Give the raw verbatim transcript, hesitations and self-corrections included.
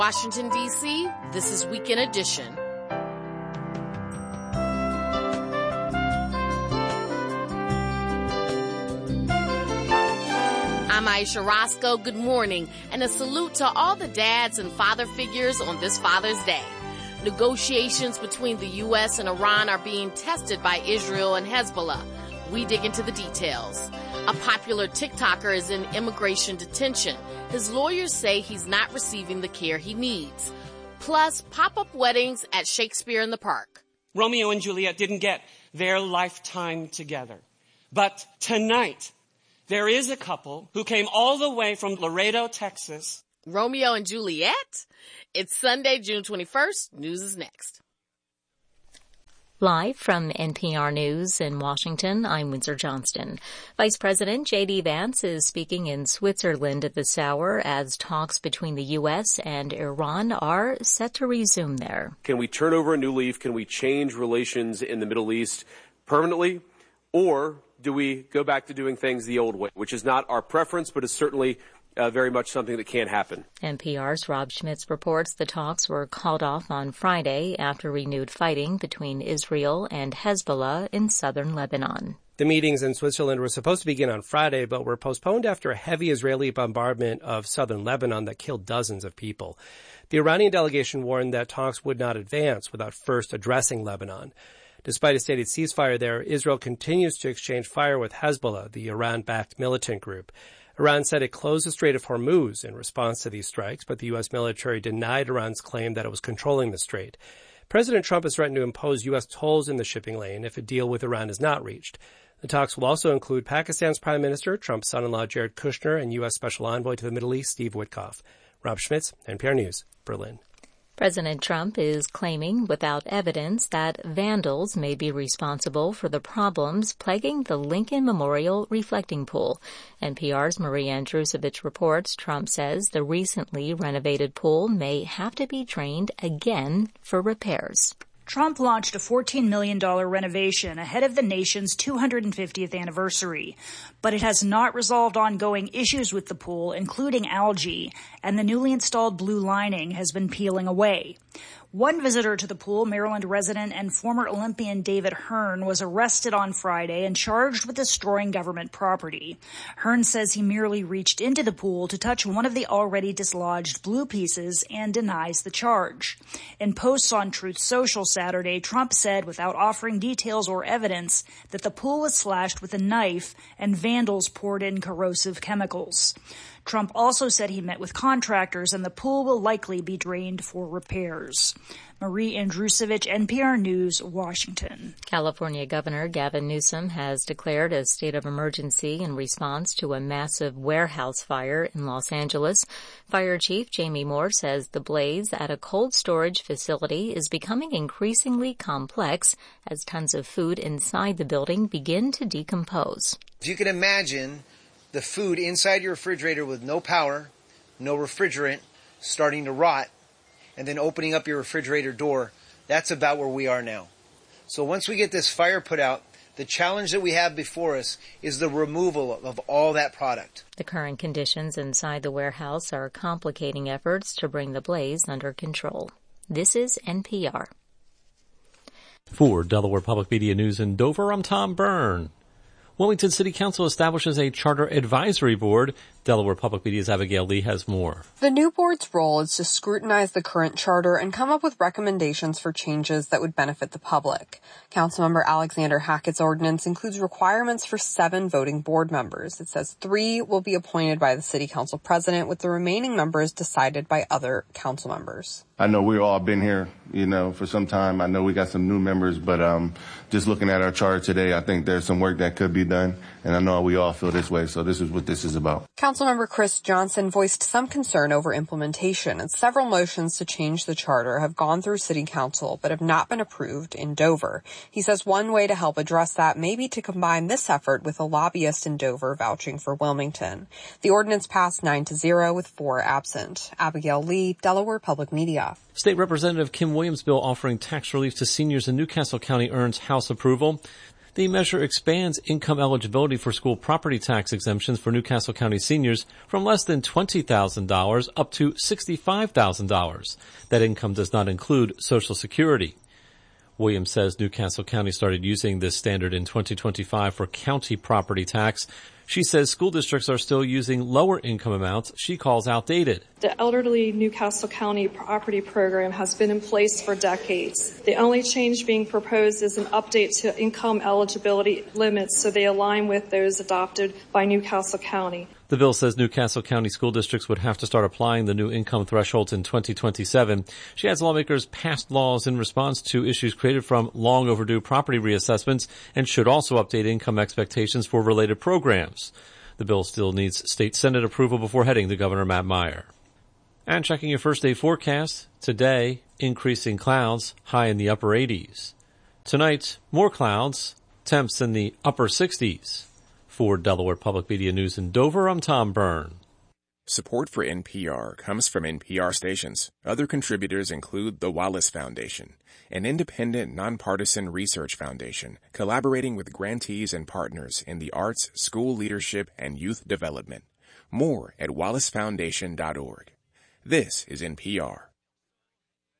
Washington, D C, this is Weekend Edition. I'm Aisha Roscoe. Good morning, and a salute to all the dads and father figures on this Father's Day. Negotiations between the U S and Iran are being tested by Israel and Hezbollah. We dig into the details. A popular TikToker is in immigration detention. His lawyers say he's not receiving the care he needs. Plus, pop-up weddings at Shakespeare in the Park. Romeo and Juliet didn't get their lifetime together. But tonight, there is a couple who came all the way from Laredo, Texas. Romeo and Juliet? It's Sunday, June twenty-first. News is next. Live from N P R News in Washington, I'm Windsor Johnston. Vice President J D. Vance is speaking in Switzerland at this hour as talks between the U S and Iran are set to resume there. Can we turn over a new leaf? Can we change relations in the Middle East permanently? Or do we go back to doing things the old way, which is not our preference, but is certainly Uh, very much something that can't happen. N P R's Rob Schmitz reports the talks were called off on Friday after renewed fighting between Israel and Hezbollah in southern Lebanon. The meetings in Switzerland were supposed to begin on Friday, but were postponed after a heavy Israeli bombardment of southern Lebanon that killed dozens of people. The Iranian delegation warned that talks would not advance without first addressing Lebanon. Despite a stated ceasefire there, Israel continues to exchange fire with Hezbollah, the Iran-backed militant group. Iran said it closed the Strait of Hormuz in response to these strikes, but the U S military denied Iran's claim that it was controlling the strait. President Trump has threatened to impose U S tolls in the shipping lane if a deal with Iran is not reached. The talks will also include Pakistan's Prime Minister, Trump's son-in-law Jared Kushner, and U S Special Envoy to the Middle East, Steve Witkoff. Rob Schmitz, N P R News, Berlin. President Trump is claiming without evidence that vandals may be responsible for the problems plaguing the Lincoln Memorial reflecting pool. N P R's Marie Andrusovich reports Trump says the recently renovated pool may have to be drained again for repairs. Trump launched a fourteen million dollars renovation ahead of the nation's two hundred fiftieth anniversary, but it has not resolved ongoing issues with the pool, including algae, and the newly installed blue lining has been peeling away. One visitor to the pool, Maryland resident and former Olympian David Hearn, was arrested on Friday and charged with destroying government property. Hearn says he merely reached into the pool to touch one of the already dislodged blue pieces and denies the charge. In posts on Truth Social Saturday, Trump said, without offering details or evidence, that the pool was slashed with a knife and vandals poured in corrosive chemicals. Trump also said he met with contractors and the pool will likely be drained for repairs. Marie Andrusovich, N P R News, Washington. California Governor Gavin Newsom has declared a state of emergency in response to a massive warehouse fire in Los Angeles. Fire Chief Jamie Moore says the blaze at a cold storage facility is becoming increasingly complex as tons of food inside the building begin to decompose. If you can imagine the food inside your refrigerator with no power, no refrigerant, starting to rot, and then opening up your refrigerator door, that's about where we are now. So once we get this fire put out, the challenge that we have before us is the removal of all that product. The current conditions inside the warehouse are complicating efforts to bring the blaze under control. This is N P R. For Delaware Public Media News in Dover, I'm Tom Byrne. Wilmington City Council establishes a charter advisory board. Delaware Public Media's Abigail Lee has more. The new board's role is to scrutinize the current charter and come up with recommendations for changes that would benefit the public. Councilmember Alexander Hackett's ordinance includes requirements for seven voting board members. It says three will be appointed by the city council president, with the remaining members decided by other council members. I know we've all been here, you know, for some time. I know we got some new members, but um, just looking at our charter today, I think there's some work that could be done, and I know we all feel this way, so this is what this is about. Councilmember Chris Johnson voiced some concern over implementation, and several motions to change the charter have gone through City Council but have not been approved in Dover. He says one way to help address that may be to combine this effort with a lobbyist in Dover vouching for Wilmington. The ordinance passed nine to zero with four absent. Abigail Lee, Delaware Public Media. State Representative Kim Williams' bill offering tax relief to seniors in Newcastle County earns House approval. The measure expands income eligibility for school property tax exemptions for New Castle County seniors from less than twenty thousand dollars up to sixty-five thousand dollars. That income does not include Social Security. Williams says New Castle County started using this standard in twenty twenty-five for county property tax. She says school districts are still using lower income amounts she calls outdated. The elderly New Castle County property program has been in place for decades. The only change being proposed is an update to income eligibility limits so they align with those adopted by New Castle County. The bill says New Castle County school districts would have to start applying the new income thresholds in twenty twenty-seven. She adds lawmakers passed laws in response to issues created from long overdue property reassessments and should also update income expectations for related programs. The bill still needs state Senate approval before heading to Governor Matt Meyer. And checking your first day forecast, today, increasing clouds, high in the upper eighties. Tonight, more clouds, temps in the upper sixties. For Delaware Public Media News in Dover, I'm Tom Byrne. Support for N P R comes from N P R stations. Other contributors include the Wallace Foundation, an independent, nonpartisan research foundation collaborating with grantees and partners in the arts, school leadership, and youth development. More at wallace foundation dot org. This is N P R.